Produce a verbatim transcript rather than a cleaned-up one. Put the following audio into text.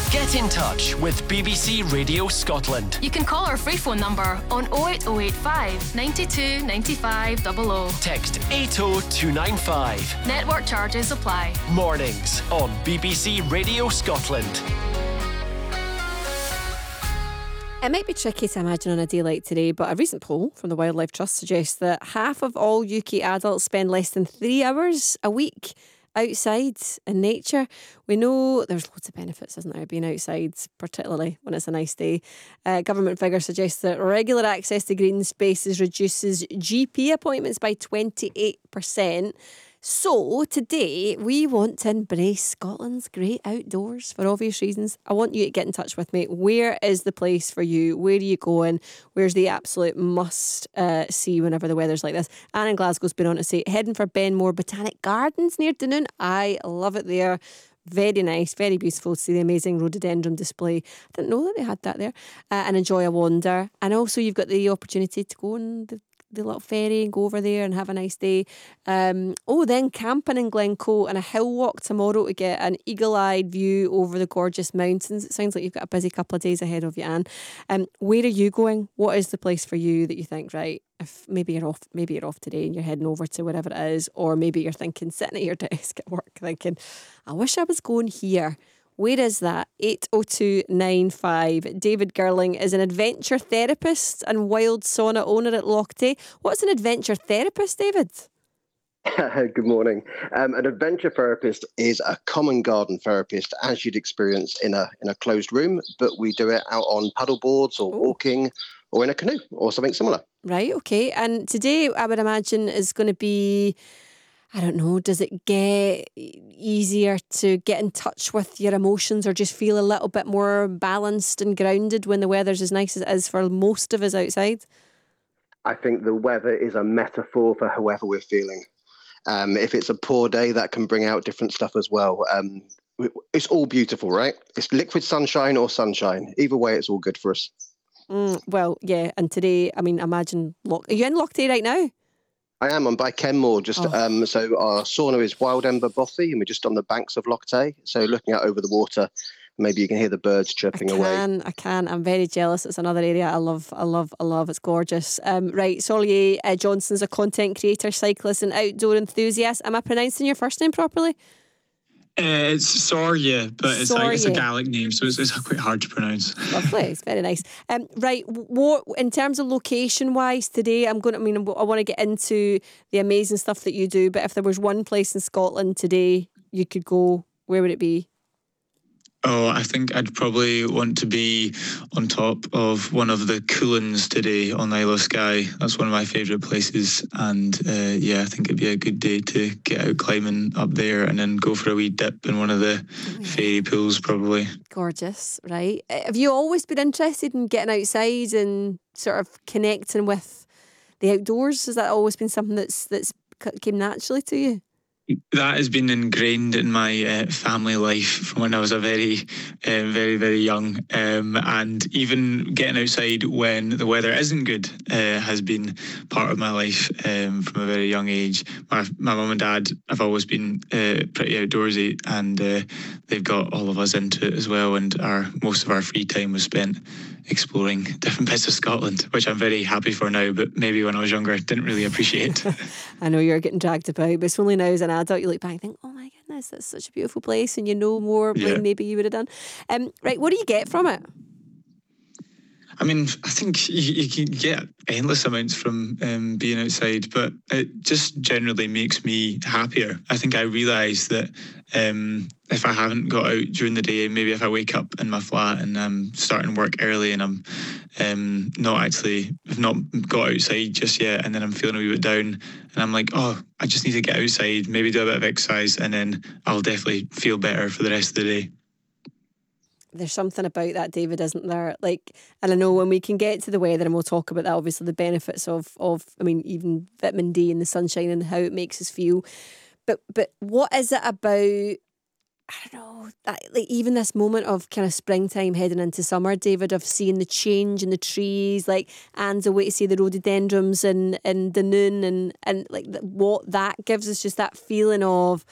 Get in touch with B B C Radio Scotland. You can call our free phone number on oh eight oh eight five, nine two, nine five zero zero. Text eight oh two nine five. Network charges apply. Mornings on B B C Radio Scotland. It might be tricky to imagine on a day like today, but a recent poll from the Wildlife Trust suggests that half of all U K adults spend less than three hours a week outside in nature. We know there's loads of benefits, isn't there, being outside, particularly when it's a nice day. Uh, government figures suggest that regular access to green spaces reduces G P appointments by twenty-eight percent. So today we want to embrace Scotland's great outdoors for obvious reasons. I want you to get in touch with me. Where is the place for you? Where are you going? Where's the absolute must uh, see whenever the weather's like this? Anne in Glasgow's been on to say, heading for Benmore Botanic Gardens near Dunoon. I love it there. Very nice, very beautiful to see the amazing rhododendron display. I didn't know that they had that there. Uh, and enjoy a wander. And also you've got the opportunity to go on the the little ferry and go over there and have a nice day. Um, oh, then camping in Glencoe and a hill walk tomorrow to get an eagle-eyed view over the gorgeous mountains. It sounds like you've got a busy couple of days ahead of you, Anne. Um, where are you going? What is the place for you that you think, right, if maybe you're off, maybe you're off today and you're heading over to wherever it is, or maybe you're thinking, sitting at your desk at work thinking, I wish I was going here. Where is that? eight oh two nine five. David Girling is an adventure therapist and wild sauna owner at Lochte. What's an adventure therapist, David? Good morning. Um, an adventure therapist is a common garden therapist, as you'd experience in a in a closed room, but we do it out on paddle boards or Ooh. walking or in a canoe or something similar. Right, okay. And today, I would imagine, is going to be, I don't know, does it get easier to get in touch with your emotions or just feel a little bit more balanced and grounded when the weather's as nice as it is for most of us outside? I think the weather is a metaphor for however we're feeling. Um, if it's a poor day, that can bring out different stuff as well. Um, it's all beautiful, right? It's liquid sunshine or sunshine. Either way, it's all good for us. Mm, well, yeah. And today, I mean, imagine, Loch- are you in Lochte right now? I am. I'm by Kenmore. Just oh. um, so our sauna is Wild Ember Bothy, and we're just on the banks of Lochte. So looking out over the water, maybe you can hear the birds chirping I away. Can, I can. I'm very jealous. It's another area I love. I love. I love. It's gorgeous. Um, right, Solier uh, Johnson's a content creator, cyclist, and outdoor enthusiast. Am I pronouncing your first name properly? Uh, it's Sorya, but it's like it's a Gaelic name, so it's, it's quite hard to pronounce. Lovely, it's very nice. Um, right, what in terms of location-wise today? I'm going to. I mean, I want to get into the amazing stuff that you do. But if there was one place in Scotland today you could go, where would it be? Oh, I think I'd probably want to be on top of one of the Coolins today on Isle of Skye. That's one of my favourite places. And uh, yeah, I think it'd be a good day to get out climbing up there and then go for a wee dip in one of the oh, yeah. fairy pools probably. Gorgeous, right? Have you always been interested in getting outside and sort of connecting with the outdoors? Has that always been something that's that's came naturally to you? That has been ingrained in my uh, family life from when I was a very, uh, very, very young. Um, and even getting outside when the weather isn't good uh, has been part of my life um, from a very young age. My my mum and dad have always been uh, pretty outdoorsy, and uh, they've got all of us into it as well. And our most of our free time was spent exploring different bits of Scotland, which I'm very happy for now, but maybe when I was younger I didn't really appreciate. I know you're getting dragged about, but it's only now as an adult you look back and think, oh my goodness, that's such a beautiful place, and you know more yeah. than maybe you would have done. Um, right, what do you get from it? I mean, I think you, you can get endless amounts from um, being outside, but it just generally makes me happier. I think I realise that um, if I haven't got out during the day, maybe if I wake up in my flat and I'm starting work early and I'm um, not actually, I've not got outside just yet, and then I'm feeling a wee bit down, and I'm like, oh, I just need to get outside, maybe do a bit of exercise, and then I'll definitely feel better for the rest of the day. There's something about that, David, isn't there? Like, and I know when we can get to the weather, and we'll talk about that, obviously, the benefits of, of I mean, even vitamin D and the sunshine and how it makes us feel. But but what is it about, I don't know, that, like even this moment of kind of springtime heading into summer, David, of seeing the change in the trees, like Anne's away to see the rhododendrons and, and the noon and, and like the, what that gives us, just that feeling of